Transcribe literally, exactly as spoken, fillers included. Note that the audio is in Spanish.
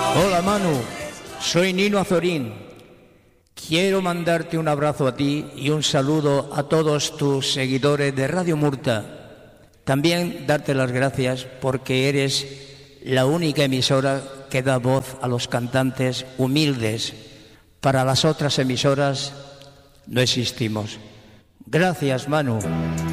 Hola Manu, soy Nino Azorín. Quiero mandarte un abrazo a ti y un saludo a todos tus seguidores de Radio Murta. También darte las gracias porque eres la única emisora que da voz a los cantantes humildes. Para las otras emisoras no existimos. Gracias, Manu.